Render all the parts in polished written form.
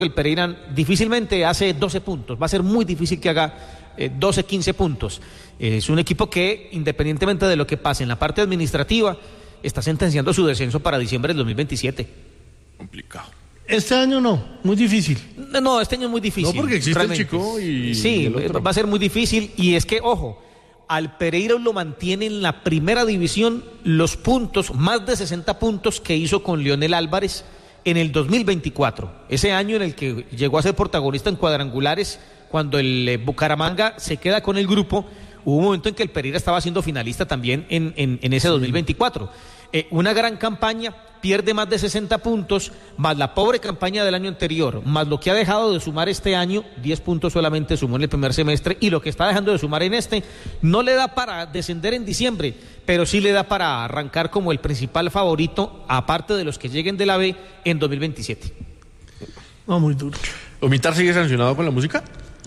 el Pereira difícilmente hace 12 puntos, va a ser muy difícil que haga 12, 15 puntos. Es un equipo que, independientemente de lo que pase en la parte administrativa, está sentenciando su descenso para diciembre del 2027. Complicado. Este año no, muy difícil. No, este año es muy difícil. No, porque existe realmente. el Chico y sí, el otro. va a ser muy difícil. Y es que, ojo, al Pereira lo mantiene en la primera división los puntos, más de 60 puntos que hizo con Leonel Álvarez en el 2024. Ese año en el que llegó a ser protagonista en cuadrangulares, cuando el Bucaramanga se queda con el grupo. Hubo un momento en que el Pereira estaba siendo finalista también en ese 2024. Una gran campaña, pierde más de 60 puntos, más la pobre campaña del año anterior, más lo que ha dejado de sumar este año, 10 puntos solamente sumó en el primer semestre, y lo que está dejando de sumar en este, no le da para descender en diciembre, pero sí le da para arrancar como el principal favorito, aparte de los que lleguen de la B, en 2027. No, muy duro. ¿Omitar sigue sancionado con la música?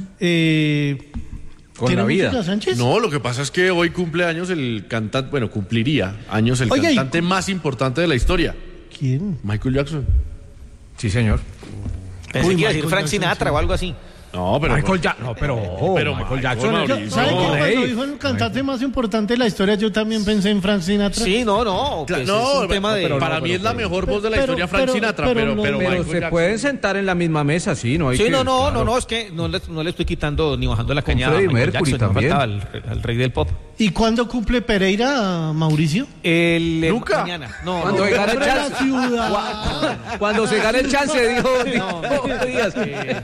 Con la vida. Música, Sánchez? No, lo que pasa es que hoy cumple años el cantante, bueno, cumpliría años el Oiga, cantante más importante de la historia. ¿Quién? Michael Jackson. Sí, señor. Pensé que iba a decir Michael Frank Jackson, Sinatra o algo así. No, pero Michael Jackson. No, pero Michael Jackson. Mauricio. ¿Sabe que cuando rey. dijo el cantante más importante de la historia, yo también pensé en Frank Sinatra? Sí, no. Pues No, es un tema de... para mí es la mejor voz de la pero- historia Frank pero- Sinatra, pero pero no- Pero Michael se Jackson. pueden sentar en la misma mesa, sí, no hay Sí, que... no, claro. es que no le estoy quitando ni bajando la Con cañada a Freddie Michael Mercury Jackson, también. no faltaba al rey del pop. ¿Y cuándo cumple Pereira, Mauricio? Nunca. Mañana. No, Cuando no. se gane el ¡Hombre, la chance. ciudad! Cuando se gane el chance, dijo Díaz.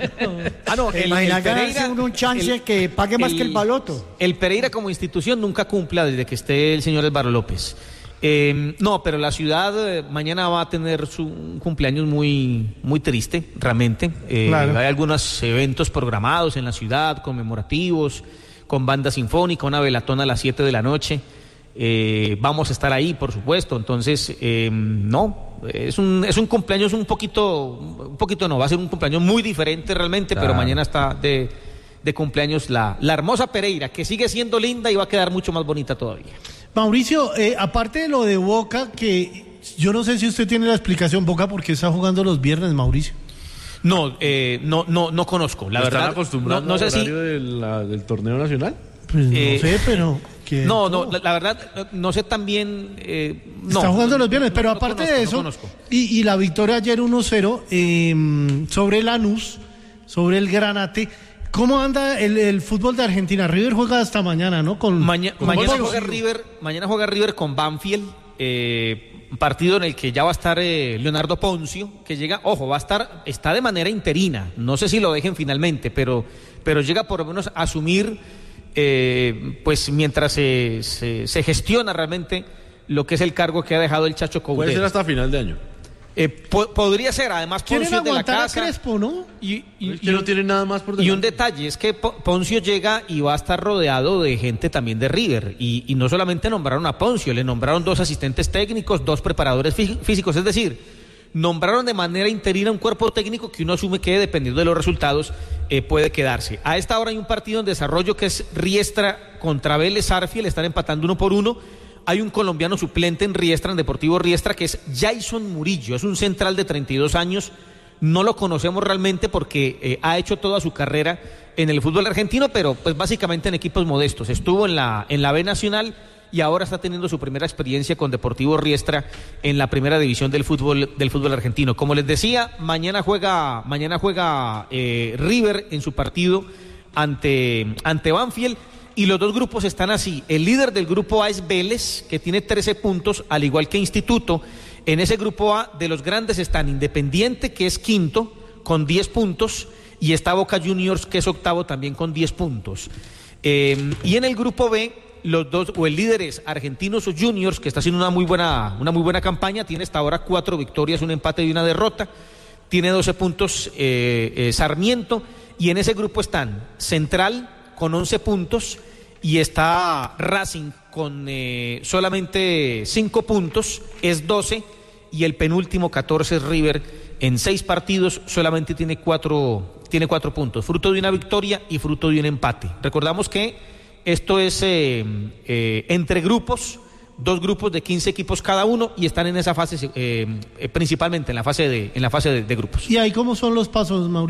El Pereira, un chance que pague más que el baloto. El Pereira como institución nunca cumpla desde que esté el señor Álvaro López. No, pero la ciudad mañana va a tener un cumpleaños muy, muy triste, realmente. Claro. Hay algunos eventos programados en la ciudad, conmemorativos, con banda sinfónica, una velatón a las 7 de la noche. Vamos a estar ahí, por supuesto. Entonces, no, es un cumpleaños un poquito no, va a ser un cumpleaños muy diferente realmente, Claro. pero mañana está de cumpleaños la hermosa Pereira, que sigue siendo linda y va a quedar mucho más bonita todavía. Mauricio, aparte de lo de Boca, que yo no sé si usted tiene la explicación, Boca, ¿por qué está jugando los viernes, Mauricio? No conozco, la ¿Están verdad. acostumbrados no sé al si horario del torneo nacional? Pues no sé, pero... ¿qué? la verdad no sé también. Está jugando los viernes, pero aparte de eso, y la victoria ayer 1-0 sobre Lanús, sobre el Granate. ¿Cómo anda el fútbol de Argentina? River juega hasta mañana, ¿no? Mañana Poncio. juega River con Banfield, un partido en el que ya va a estar Leonardo Poncio, que llega, ojo, está de manera interina, no sé si lo dejen finalmente, pero llega por lo menos a asumir, pues mientras se gestiona realmente lo que es el cargo que ha dejado el Chacho Coudet. Puede ser hasta final de año. Podría ser, además Quieren Poncio es de la aguantar a casa. Crespo, ¿no? Es que no tiene nada más por Y delante. un detalle es que Poncio llega y va a estar rodeado de gente también de River. Y no solamente nombraron a Poncio, le nombraron 2 asistentes técnicos, 2 preparadores físicos. Es decir, nombraron de manera interina un cuerpo técnico que uno asume que, dependiendo de los resultados, puede quedarse. A esta hora hay un partido en desarrollo que es Riestra contra Vélez Sarsfield, están empatando 1-1. Hay un colombiano suplente en Riestra, en Deportivo Riestra, que es Jason Murillo, es un central de 32 años, no lo conocemos realmente porque ha hecho toda su carrera en el fútbol argentino, pero pues básicamente en equipos modestos, estuvo en la B Nacional y ahora está teniendo su primera experiencia con Deportivo Riestra en la primera división del fútbol argentino. Como les decía, mañana juega River en su partido ante Banfield. Y los 2 grupos están así. El líder del grupo A es Vélez, que tiene 13 puntos, al igual que Instituto. En ese grupo A de los grandes están Independiente, que es quinto, con 10 puntos, y está Boca Juniors, que es octavo, también con 10 puntos. Y en el grupo B, el líder es Argentinos Juniors, que está haciendo una muy buena campaña, tiene hasta ahora 4 victorias, un empate y una derrota, tiene 12 puntos Sarmiento, y en ese grupo están Central con 11 puntos, y está Racing con solamente 5 puntos, es 12, y el penúltimo 14 es River, en 6 partidos solamente tiene 4 puntos, fruto de una victoria y fruto de un empate. Recordamos que esto es entre grupos, 2 grupos de 15 equipos cada uno y están en esa fase, principalmente en la fase de grupos. ¿Y ahí cómo son los pasos, Mauricio?